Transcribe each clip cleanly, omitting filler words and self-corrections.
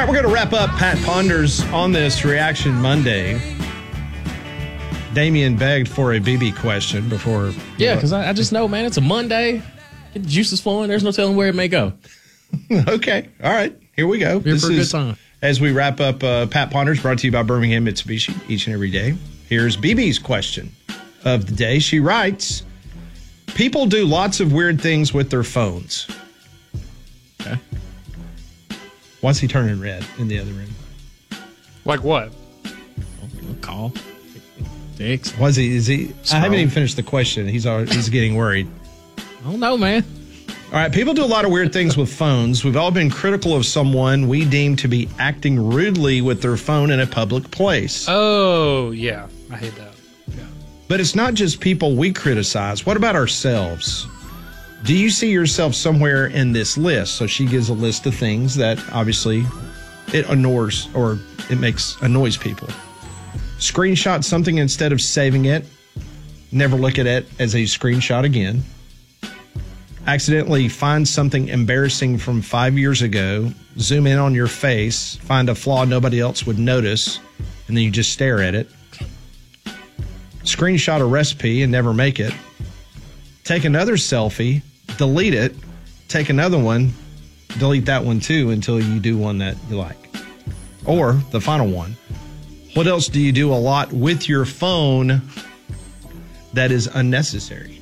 right, we're going to wrap up Pat Ponders on this Reaction Monday. Damien begged for a BB question before. Yeah, because I just know, man, it's a Monday. Get the juices flowing. There's no telling where it may go. Okay. All right. Here we go. Here for a good time. As we wrap up Pat Ponders, brought to you by Birmingham Mitsubishi each and every day. Here's BB's question of the day. She writes, people do lots of weird things with their phones. Okay. Why's he turning red in the other room? Like what? Call. Text. Was he? Is he? I haven't even finished the question. He's getting worried. I don't know, man. All right. People do a lot of weird things with phones. We've all been critical of someone we deem to be acting rudely with their phone in a public place. Oh, yeah. I hate that. Yeah. But it's not just people we criticize. What about ourselves? Do you see yourself somewhere in this list? So she gives a list of things that obviously it annoys people. Screenshot something instead of saving it. Never look at it as a screenshot again. Accidentally find something embarrassing from 5 years ago, zoom in on your face, find a flaw nobody else would notice, and then you just stare at it. Screenshot a recipe and never make it. Take another selfie, delete it, take another one, delete that one too until you do one that you like. Or the final one. What else do you do a lot with your phone that is unnecessary?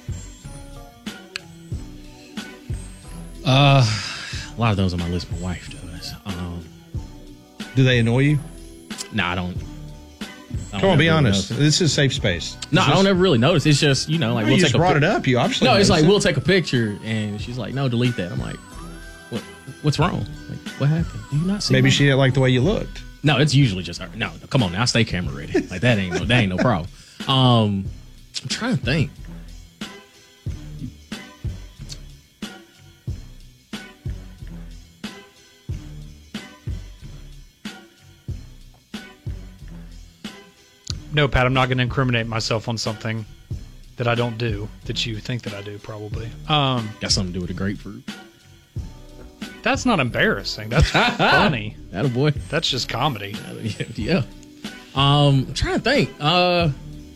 A lot of those on my list my wife does. Do they annoy you? No, I don't. Come on, be honest. This is safe space. No, I don't ever really notice. It's just, like you we'll just take brought it up. You obviously No, it's like it. we'll take a picture and she's like, no, delete that. I'm like, what's wrong? Like, what happened? Do you not see? Maybe she didn't like the way you looked. No, it's usually just her. No, come on now, stay camera ready. Like that ain't no problem. I'm trying to think. No, Pat, I'm not going to incriminate myself on something that I don't do that you think that I do, probably. Got something to do with the grapefruit. That's not embarrassing. That's funny. Attaboy. That's just comedy. Yeah. I'm trying to think. I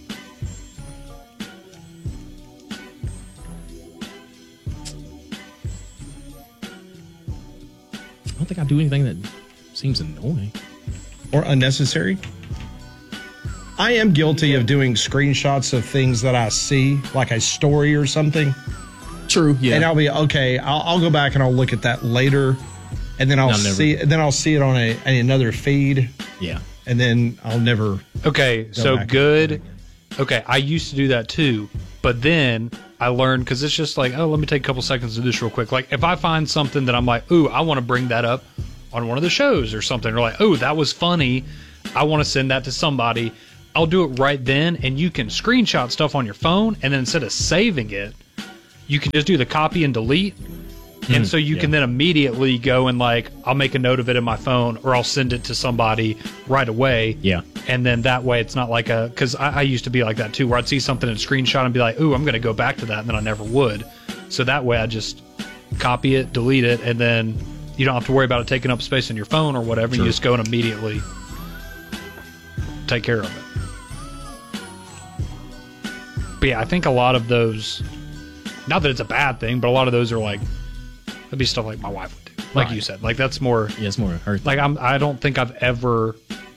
don't think I do anything that seems annoying. Or unnecessary. I am guilty of doing screenshots of things that I see, like a story or something. True, yeah. And I'll be, okay, I'll go back and I'll look at that later. And then I'll see it on another feed. Yeah. And then I'll never. Okay, so good. Okay, I used to do that too. But then I learned, because it's just like, oh, let me take a couple seconds to do this real quick. Like, if I find something that I'm like, ooh, I want to bring that up on one of the shows or something, or like, oh, that was funny, I want to send that to somebody, I'll do it right then. And you can screenshot stuff on your phone, and then instead of saving it, you can just do the copy and delete. And so you can then immediately go and like, I'll make a note of it in my phone, or I'll send it to somebody right away. Yeah. And then that way it's not like because I used to be like that too, where I'd see something in a screenshot and be like, ooh, I'm going to go back to that. And then I never would. So that way I just copy it, delete it, and then you don't have to worry about it taking up space on your phone or whatever. Sure. You just go and immediately take care of it. But yeah, I think a lot of those, not that it's a bad thing, but a lot of those are like, that'd be stuff like my wife would do. Like you said, like that's more. Yeah, it's more her thing. Like I don't think I've ever.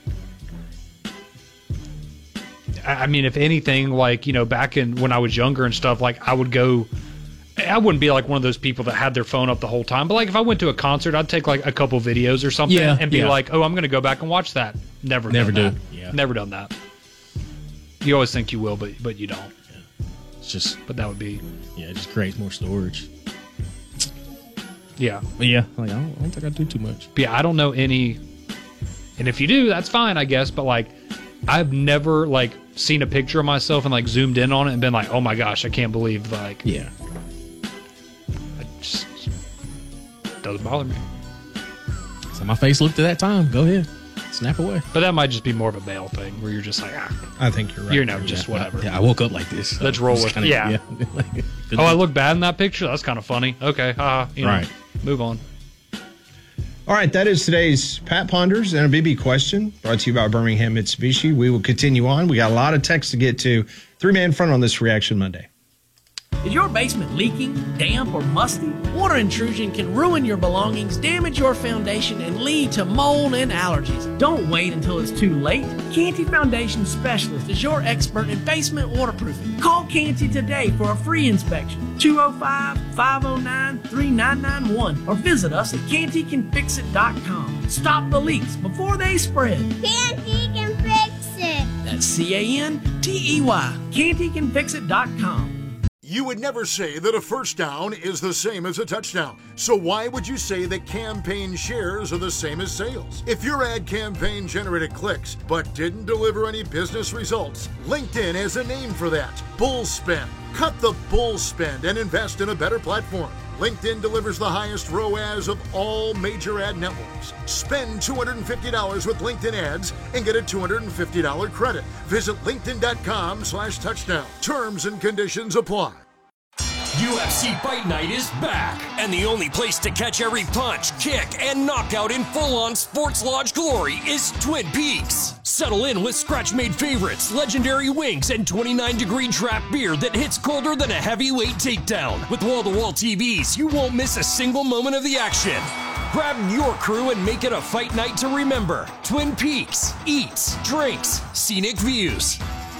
I mean, if anything, like, back in when I was younger and stuff, like I would go. I wouldn't be like one of those people that had their phone up the whole time. But like if I went to a concert, I'd take like a couple videos or something and be like, oh, I'm going to go back and watch that. Never do. Yeah. Never done that. You always think you will, but you don't. Yeah. It's just. But that would be. Yeah, it just creates more storage. Yeah. But yeah, like I don't think I do too much. But yeah, I don't know any. And if you do, that's fine, I guess. But like, I've never like seen a picture of myself and like zoomed in on it and been like, oh my gosh, I can't believe like. Yeah. It just doesn't bother me. So my face looked at that time. Go ahead, snap away. But that might just be more of a male thing where you're just like, I think you're right. Just whatever. Yeah, I woke up like this. So let's roll with it. Yeah. Oh, I look bad in that picture? That's kind of funny. Okay. Right. Move on. All right, that is today's Pat Ponders and a BB question brought to you by Birmingham Mitsubishi. We will continue on. We got a lot of text to get to. 3-man front on this Reaction Monday. Is your basement leaking, damp, or musty? Water intrusion can ruin your belongings, damage your foundation, and lead to mold and allergies. Don't wait until it's too late. Canty Foundation Specialist is your expert in basement waterproofing. Call Canty today for a free inspection. 205-509-3991 or visit us at cantycanfixit.com. Stop the leaks before they spread. Canty can fix it. That's C-A-N-T-E-Y. cantycanfixit.com. You would never say that a first down is the same as a touchdown. So why would you say that campaign shares are the same as sales? If your ad campaign generated clicks but didn't deliver any business results, LinkedIn has a name for that: bull spend. Cut the bull spend and invest in a better platform. LinkedIn delivers the highest ROAS of all major ad networks. Spend $250 with LinkedIn ads and get a $250 credit. Visit linkedin.com/touchdown. Terms and conditions apply. UFC Fight Night is back, and the only place to catch every punch, kick, and knockout in full-on Sports Lodge glory is Twin Peaks. Settle in with scratch-made favorites, legendary wings, and 29-degree draft beer that hits colder than a heavyweight takedown. With wall-to-wall TVs, you won't miss a single moment of the action. Grab your crew and make it a fight night to remember. Twin Peaks. Eats, drinks, scenic views.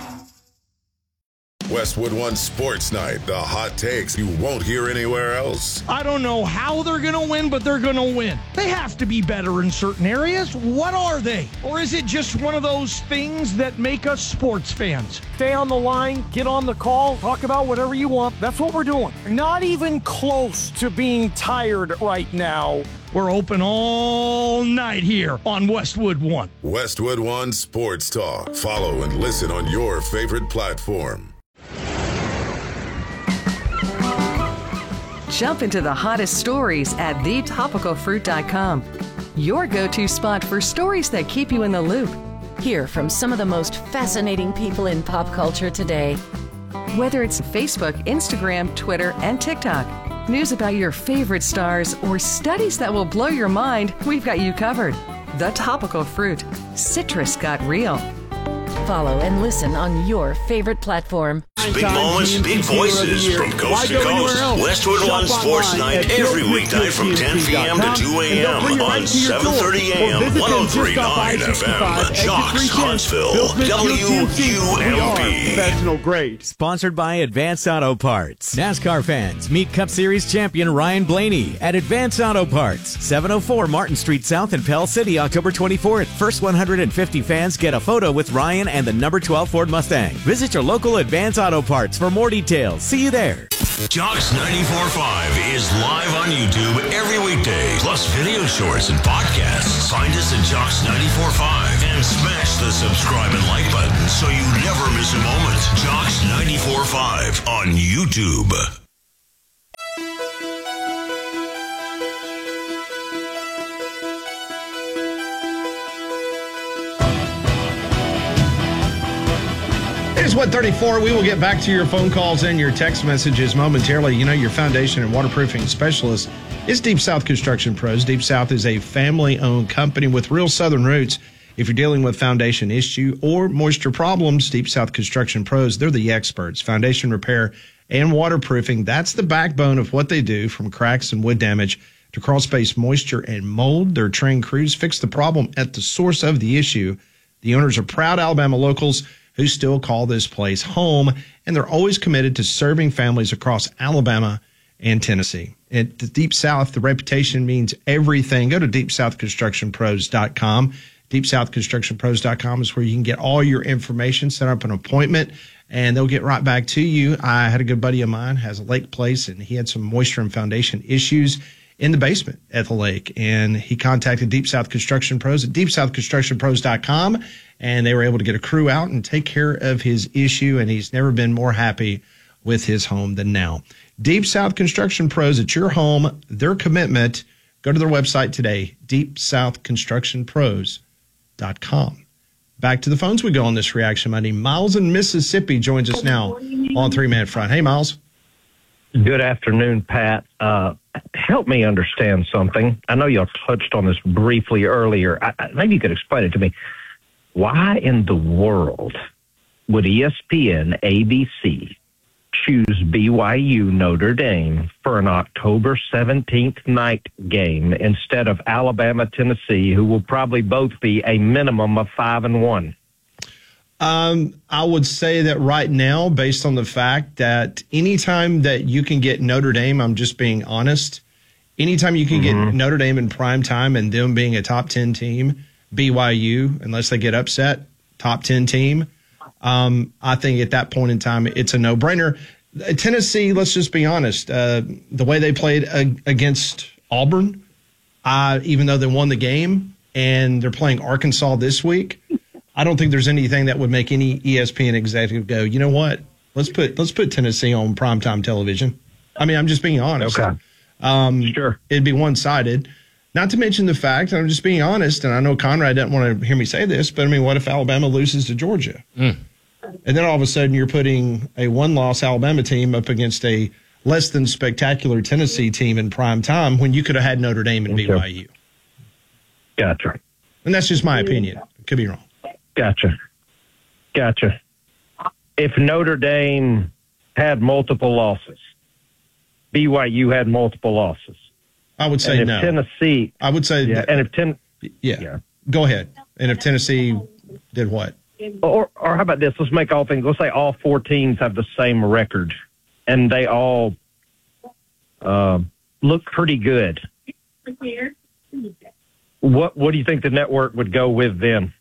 Westwood One Sports Night, the hot takes you won't hear anywhere else. I don't know how they're going to win, but they're going to win. They have to be better in certain areas. What are they? Or is it just one of those things that make us sports fans? Stay on the line, get on the call, talk about whatever you want. That's what we're doing. Not even close to being tired right now. We're open all night here on Westwood One. Westwood One Sports Talk. Follow and listen on your favorite platform. Jump into the hottest stories at thetopicalfruit.com. Your go-to spot for stories that keep you in the loop. Hear from some of the most fascinating people in pop culture today. Whether it's Facebook, Instagram, Twitter, and TikTok, news about your favorite stars, or studies that will blow your mind, we've got you covered. The Topical Fruit. Citrus got real. Follow and listen on your favorite platform. Big moments, big voices from coast to coast. Westwood One Sports Night every weeknight from 10 p.m. to 2 a.m. on 7:30 a.m. 103.9 FM. Jocks, Huntsville, WUMP. Professional grade. Sponsored by Advanced Auto Parts. NASCAR fans, meet Cup Series champion Ryan Blaney at Advanced Auto Parts, 704 Martin Street South in Pell City, October 24th. First 150 fans get a photo with Ryan and the number 12 Ford Mustang. Visit your local Advanced Auto Parts for more details. See you there. Jocks 94.5 is live on YouTube every weekday, plus video shorts and podcasts. Find us at Jocks 94.5 and smash the subscribe and like button so you never miss a moment. Jocks 94.5 on YouTube. It's 1:34. We will get back to your phone calls and your text messages momentarily. You know, your foundation and waterproofing specialist is Deep South Construction Pros. Deep South is a family-owned company with real Southern roots. If you're dealing with foundation issue or moisture problems, Deep South Construction Pros, they're the experts. Foundation repair and waterproofing, that's the backbone of what they do, from cracks and wood damage to crawl space, moisture, and mold. Their trained crews fix the problem at the source of the issue. The owners are proud Alabama locals who still call this place home, and they're always committed to serving families across Alabama and Tennessee. At the Deep South, the reputation means everything. Go to deepsouthconstructionpros.com. Deepsouthconstructionpros.com is where you can get all your information, set up an appointment, and they'll get right back to you. I had a good buddy of mine, has a lake place, and he had some moisture and foundation issues in the basement at the lake, and he contacted Deep South Construction Pros at deepsouthconstructionpros.com, and they were able to get a crew out and take care of his issue, and he's never been more happy with his home than now. Deep South Construction Pros, at your home, their commitment. Go to their website today, deepsouthconstructionpros.com. Back to the phones we go on this Reaction Monday. Miles in Mississippi joins us now on 3-Man Front. Hey, Miles. Good afternoon, Pat. Help me understand something. I know y'all touched on this briefly earlier. Maybe you could explain it to me. Why in the world would ESPN, ABC choose BYU Notre Dame for an October 17th night game instead of Alabama, Tennessee, who will probably both be a minimum of 5-1? I would say that right now, based on the fact that anytime that you can get Notre Dame, I'm just being honest, anytime you can get Notre Dame in prime time and them being a top 10 team, BYU, unless they get upset, top 10 team, I think at that point in time, it's a no-brainer. Tennessee, let's just be honest, the way they played against Auburn, even though they won the game and they're playing Arkansas this week, I don't think there's anything that would make any ESPN executive go, you know what, let's put Tennessee on primetime television. I mean, I'm just being honest. Okay. Sure. It'd be one-sided. Not to mention the fact, and I'm just being honest, and I know Conrad doesn't want to hear me say this, but I mean, what if Alabama loses to Georgia? And then all of a sudden you're putting a one-loss Alabama team up against a less than spectacular Tennessee team in prime time when you could have had Notre Dame and BYU. Gotcha. And that's just my opinion. Could be wrong. Gotcha. If Notre Dame had multiple losses, BYU had multiple losses, I would say no. Tennessee, I would say, yeah. And if go ahead. And if Tennessee did what? Or how about this? Let's make all things. Let's say all four teams have the same record, and they all look pretty good. What do you think the network would go with then?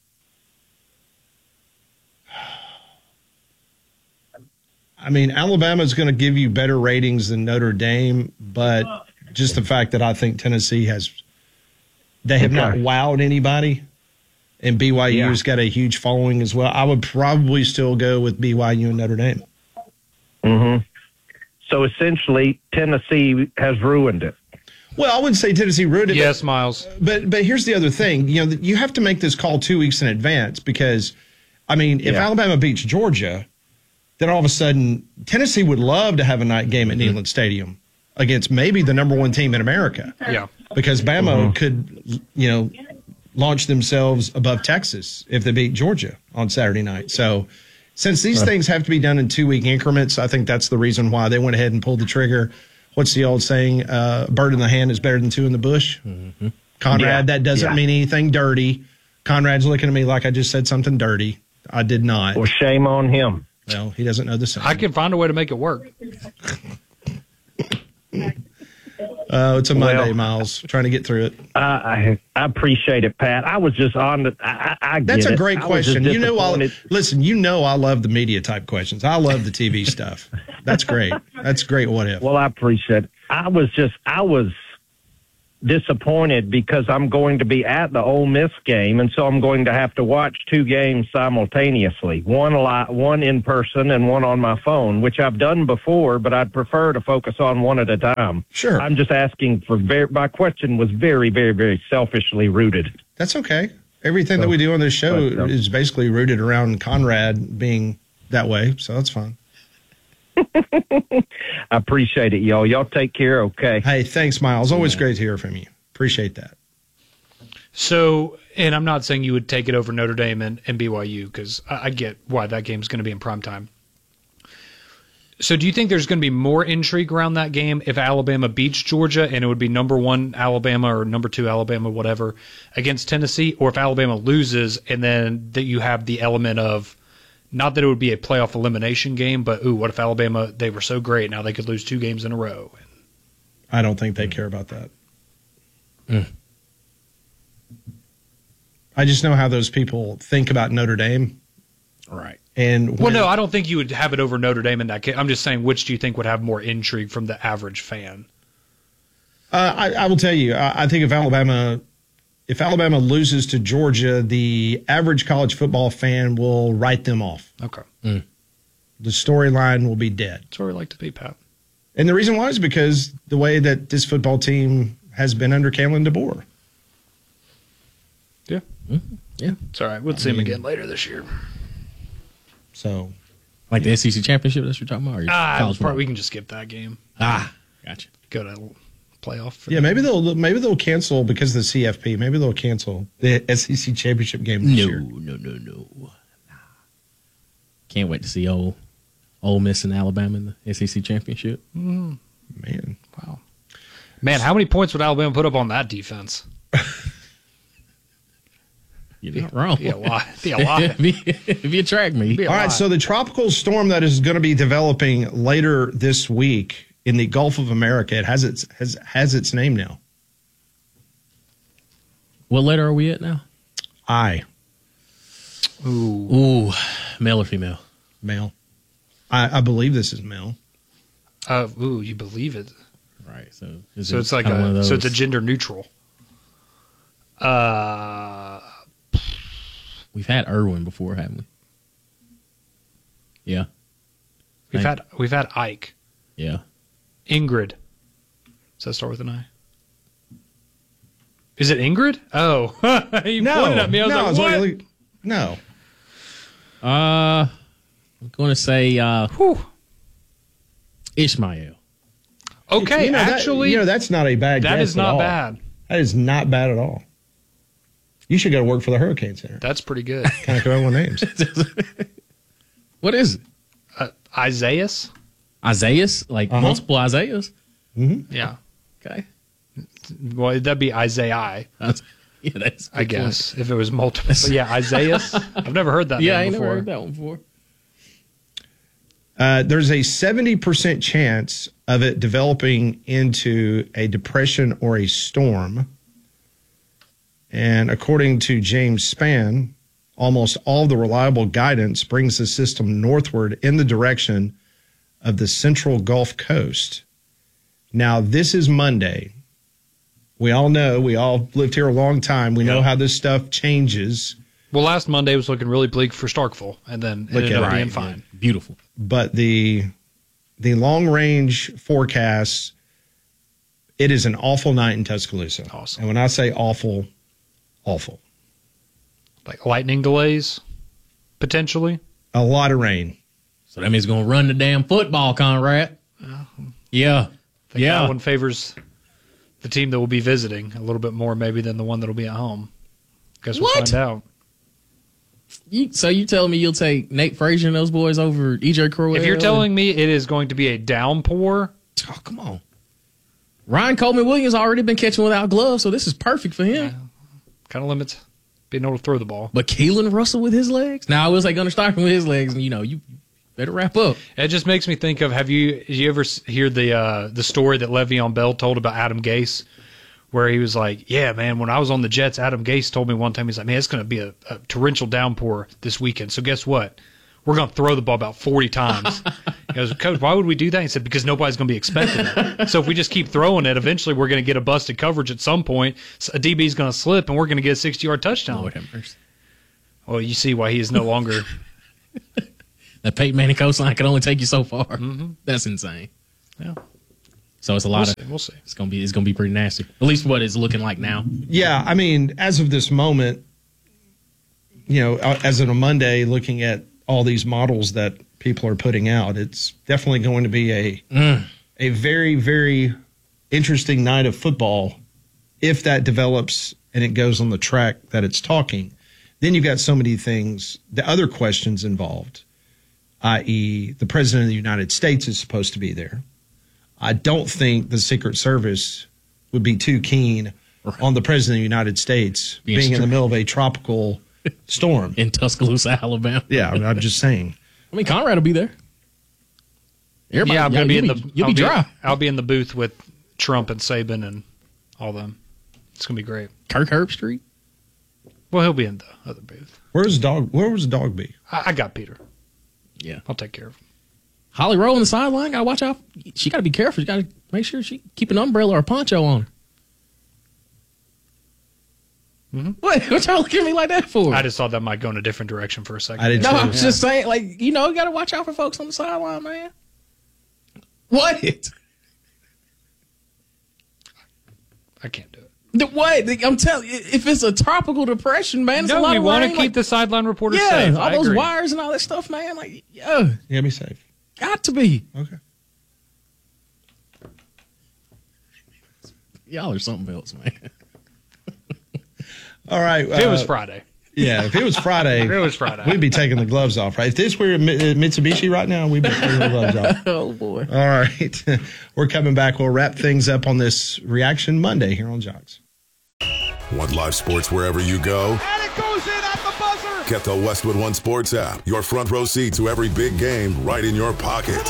I mean, Alabama's going to give you better ratings than Notre Dame, but just the fact that I think Tennessee have not wowed anybody, and BYU's got a huge following as well, I would probably still go with BYU and Notre Dame. Mm-hmm. So essentially, Tennessee has ruined it. Well, I wouldn't say Tennessee ruined it. Yes, Miles. But here's the other thing. You know, you have to make this call 2 weeks in advance because, I mean, if Alabama beats Georgia, then all of a sudden Tennessee would love to have a night game at Neyland Stadium against maybe the number one team in America. Yeah. Because Bama could, launch themselves above Texas if they beat Georgia on Saturday night. So since these things have to be done in 2 week increments, I think that's the reason why they went ahead and pulled the trigger. What's the old saying? Bird in the hand is better than two in the bush. Mm-hmm. Conrad, that doesn't mean anything dirty. Conrad's looking at me like I just said something dirty. I did not. Well, shame on him. Well, he doesn't know the same. I can find a way to make it work. It's a Monday, Miles. Trying to get through it. I appreciate it, Pat. I was just on the. I That's get a great it. question. Listen. I love the media type questions. I love the TV stuff. That's great. That's great. What if? Well, I appreciate it. I was disappointed because I'm going to be at the Ole Miss game, and so I'm going to have to watch two games simultaneously, one in person and one on my phone, which I've done before, but I'd prefer to focus on one at a time. Sure. I'm just asking for my question was very, very, very selfishly rooted. That's okay. Everything that we do on this show is basically rooted around Conrad being that way, so that's fine. I appreciate it, y'all. Y'all take care, okay? Hey, thanks, Miles. Always great to hear from you. Appreciate that. So, and I'm not saying you would take it over Notre Dame and BYU because I get why that game's going to be in prime time. So do you think there's going to be more intrigue around that game if Alabama beats Georgia and it would be number one Alabama or number two Alabama, whatever, against Tennessee, or if Alabama loses and then that you have the element of not that it would be a playoff elimination game, but, what if Alabama, they were so great, now they could lose 2 games in a row? I don't think they care about that. I just know how those people think about Notre Dame. Right. And no, I don't think you would have it over Notre Dame in that case. I'm just saying, which do you think would have more intrigue from the average fan? I will tell you, I think if Alabama loses to Georgia, the average college football fan will write them off. Okay. The storyline will be dead. That's where we like to be, Pat. And the reason why is because the way that this football team has been under Kalen DeBoer. Yeah. Mm-hmm. Yeah. It's all right. We'll see him again later this year. So, Like the SEC championship that you're talking about? Or college football? We can just skip that game. Gotcha. Go to playoff. Yeah, maybe they'll cancel because of the CFP. Maybe they'll cancel the SEC championship game this year. No. Can't wait to see Ole Miss and Alabama in the SEC championship. Man. Wow. Man, how many points would Alabama put up on that defense? You're not wrong. Be a lot. If you track me. All right, so the tropical storm that is going to be developing later this week in the Gulf of America, it has its name now. What letter are we at now? I. Ooh. Male or female? Male. I believe this is male. You believe it? Right. So it's like so it's a gender neutral. We've had Irwin before, haven't we? Yeah. We've had Ike. Yeah. Ingrid. Does that start with an I? Is it Ingrid? Oh. You pointed at me. I was like, what? No. I'm going to say Ishmael. Okay, actually. that's not a bad guess. That is at not all. bad. That is not bad at all. You should go to work for the Hurricane Center. That's pretty good. Kind of throwing names. What is it? Isaiahs? Isaiahs? Like multiple Isaiahs? Mm-hmm. Yeah. Okay. Well, that'd be Isaiah. Yeah, that's I guess if it was multiple. But yeah, Isaiahs. I've never heard that. Yeah, name I ain't before. never heard that one before. There's a 70% chance of it developing into a depression or a storm. And according to James Spann, almost all the reliable guidance brings the system northward in the direction of the central Gulf Coast. Now, this is Monday. We all know, we all lived here a long time. We know how this stuff changes. Well, last Monday was looking really bleak for Starkville, and then it ended up being fine. Yeah. Beautiful. But the long-range forecast, it is an awful night in Tuscaloosa. Awesome. And when I say awful, awful. Like lightning delays, potentially? A lot of rain. So that means it's going to run the damn football, Conrad. Yeah. I think that one favors the team that will be visiting a little bit more maybe than the one that will be at home. Guess we'll find out. So you telling me you'll take Nate Frazier and those boys over EJ Crowell? If you're telling me it is going to be a downpour. Oh, come on. Ryan Coleman-Williams already been catching without gloves, so this is perfect for him. Kind of limits being able to throw the ball. But Keelan Russell with his legs? Now, I will say Gunnar Stockton with his legs, and you better wrap up. It just makes me think of, did you ever hear the story that Le'Veon Bell told about Adam Gase, where he was like, yeah, man, when I was on the Jets, Adam Gase told me one time, he's like, man, it's going to be a torrential downpour this weekend. So guess what? We're going to throw the ball about 40 times. He goes, Coach, why would we do that? He said, because nobody's going to be expecting it. So if we just keep throwing it, eventually we're going to get a busted coverage at some point. A DB's going to slip, and we're going to get a 60-yard touchdown. Lord have mercy. Well, you see why he is no longer. That Peyton Manning coastline can only take you so far. Mm-hmm. That's insane. Yeah. So it's We'll see. It's gonna be pretty nasty. At least what it's looking like now. Yeah, I mean, as of this moment, as of a Monday, looking at all these models that people are putting out, it's definitely going to be a very, very interesting night of football if that develops and it goes on the track that it's talking. Then you've got so many things, the other questions involved, i.e. the President of the United States is supposed to be there. I don't think the Secret Service would be too keen on the President of the United States being in the middle of a tropical storm. In Tuscaloosa, Alabama. Yeah, I'm just saying. I mean, Conrad will be there. I'm going to be You'll be dry. I'll be in the booth with Trump and Saban and all them. It's going to be great. Kirk Herbstreit? Well, he'll be in the other booth. Where was the dog be? I got Peter. Yeah. I'll take care of him. Holly Rowe on the sideline, got to watch out. She got to be careful. She got to make sure she keep an umbrella or a poncho on her. Mm-hmm. What y'all looking at me like that for? I just thought that might go in a different direction for a second. I did No, too. I'm just saying, you got to watch out for folks on the sideline, man. What? I can't do it. What? I'm telling you, if it's a tropical depression, man, it's a lot we of want rain. to keep the sideline reporters yeah, safe. all those wires and all that stuff, man. Like, yeah, be safe. Got to be. Okay. Y'all are something else, man. All right. If it was Friday. Yeah, if it was Friday, we'd be taking the gloves off, right? If this were Mitsubishi right now, we'd be taking the gloves off. Oh, boy. All right. We're coming back. We'll wrap things up on this Reaction Monday here on Jocks. Want live sports wherever you go? And it goes in at the buzzer. Get the Westwood One Sports app. Your front row seat to every big game right in your pocket.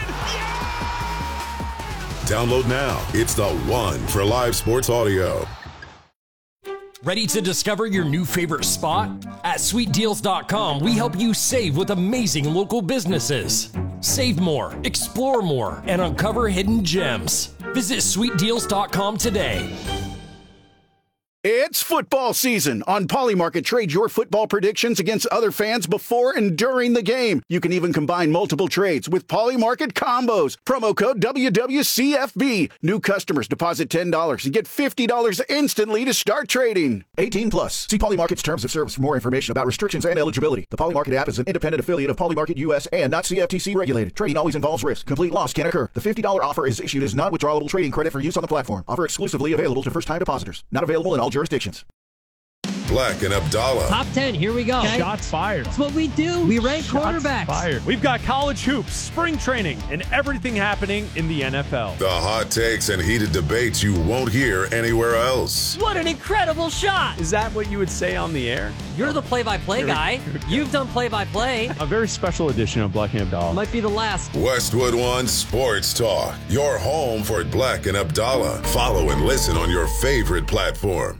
Download now. It's the one for live sports audio. Ready to discover your new favorite spot? At sweetdeals.com, we help you save with amazing local businesses. Save more, explore more, and uncover hidden gems. Visit sweetdeals.com today. It's football season. On Polymarket, trade your football predictions against other fans before and during the game. You can even combine multiple trades with Polymarket combos. Promo code WWCFB. New customers deposit $10 and get $50 instantly to start trading. 18 plus. See Polymarket's terms of service for more information about restrictions and eligibility. The Polymarket app is an independent affiliate of Polymarket US and not CFTC regulated. Trading always involves risk. Complete loss can occur. The $50 offer is issued as non-withdrawable trading credit for use on the platform. Offer exclusively available to first-time depositors. Not available in all jurisdictions. Black and Abdallah. Top 10, here we go. Okay. Shots fired. That's what we do. We rank quarterbacks. Fired. We've got college hoops, spring training, and everything happening in the NFL. The hot takes and heated debates you won't hear anywhere else. What an incredible shot. Is that what you would say on the air? You're the play-by-play guy. You've done play-by-play. A very special edition of Black and Abdallah. Might be the last. Westwood One Sports Talk. Your home for Black and Abdallah. Follow and listen on your favorite platform.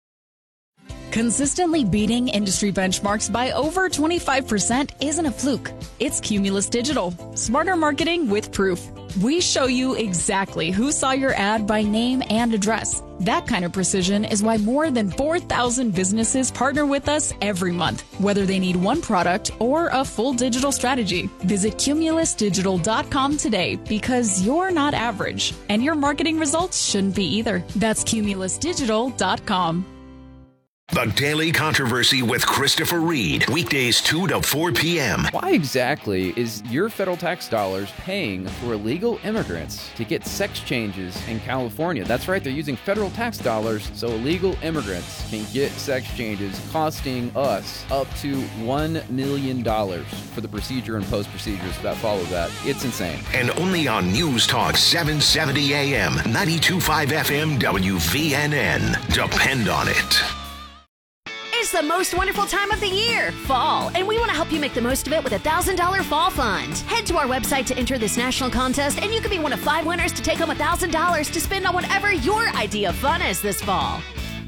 Consistently beating industry benchmarks by over 25% isn't a fluke. It's Cumulus Digital. Smarter marketing with proof. We show you exactly who saw your ad by name and address. That kind of precision is why more than 4,000 businesses partner with us every month, whether they need one product or a full digital strategy. Visit cumulusdigital.com today because you're not average, and your marketing results shouldn't be either. That's cumulusdigital.com. The Daily Controversy with Christopher Reed. Weekdays 2 to 4 p.m. Why exactly is your federal tax dollars paying for illegal immigrants to get sex changes in California? That's right, they're using federal tax dollars so illegal immigrants can get sex changes, costing us up to $1 million for the procedure and post-procedures that follow that. It's insane. And only on News Talk 770 AM, 92.5 FM, WVNN. Depend on it. It's the most wonderful time of the year, fall, and we want to help you make the most of it with a $1,000 fall fund. Head to our website to enter this national contest, and you could be one of 5 winners to take home $1,000 to spend on whatever your idea of fun is this fall.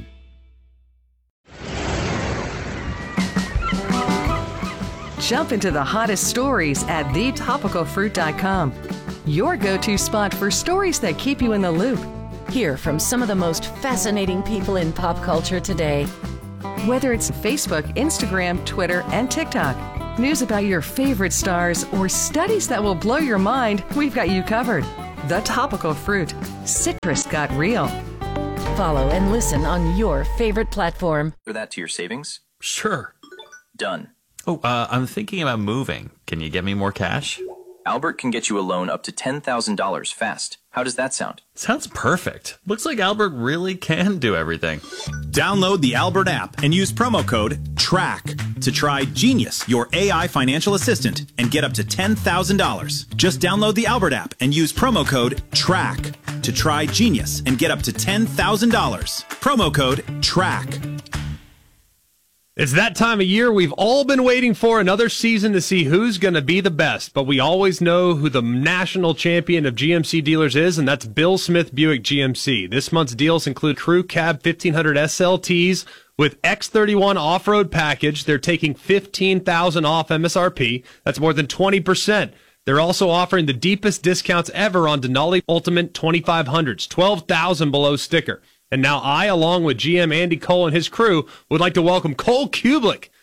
Jump into the hottest stories at thetopicalfruit.com. Your go-to spot for stories that keep you in the loop. Hear from some of the most fascinating people in pop culture today. Whether it's Facebook, Instagram, Twitter, and TikTok, news about your favorite stars, or studies that will blow your mind, we've got you covered. The Topical Fruit. Citrus got real. Follow and listen on your favorite platform. For that to your savings? Sure. Done. Oh, I'm thinking about moving. Can you get me more cash? Albert can get you a loan up to $10,000 fast. How does that sound? Sounds perfect. Looks like Albert really can do everything. Download the Albert app and use promo code TRACK to try Genius, your AI financial assistant, and get up to $10,000. Just download the Albert app and use promo code TRACK to try Genius and get up to $10,000. Promo code TRACK. It's that time of year we've all been waiting for, another season to see who's going to be the best. But we always know who the national champion of GMC dealers is, and that's Bill Smith Buick GMC. This month's deals include Crew Cab 1500 SLTs with X31 off-road package. They're taking $15,000 off MSRP. That's more than 20%. They're also offering the deepest discounts ever on Denali Ultimate 2500s, $12,000 below sticker. And now I, along with GM Andy Cole and his crew, would like to welcome Cole Kublik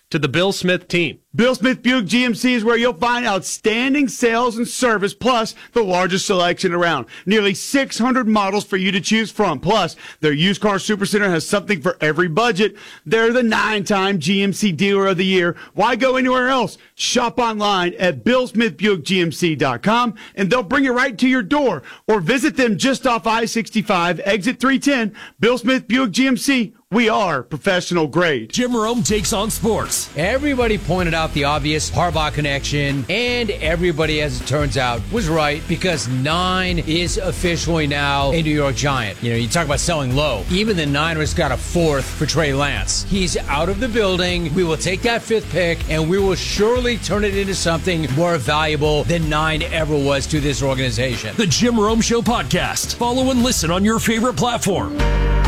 to the Bill Smith team. Bill Smith Buick GMC is where you'll find outstanding sales and service, plus the largest selection around. Nearly 600 models for you to choose from. Plus, their used car supercenter has something for every budget. They're the 9-time GMC Dealer of the Year. Why go anywhere else? Shop online at BillSmithBuickGMC.com, and they'll bring it right to your door. Or visit them just off I-65, exit 310. Bill Smith Buick GMC. We are professional grade. Jim Rome takes on sports. Everybody pointed out the obvious Harbaugh connection, and everybody, as it turns out, was right, because 9 is officially now a New York Giant. You know, you talk about selling low. Even the Niners got a 4th for Trey Lance. He's out of the building. We will take that 5th pick, and we will surely turn it into something more valuable than 9 ever was to this organization. The Jim Rome Show podcast. Follow and listen on your favorite platform.